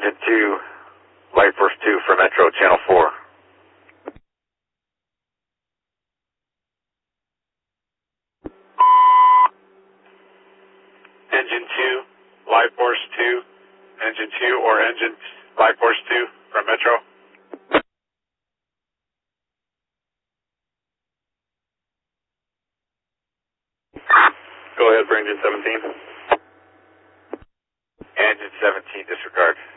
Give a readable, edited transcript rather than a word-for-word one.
Engine 2, Light Force 2 for Metro, Channel 4. Engine 2, Light Force 2, Engine 2 or Engine Light Force 2 from Metro. Go ahead for Engine 17. Engine 17, disregard.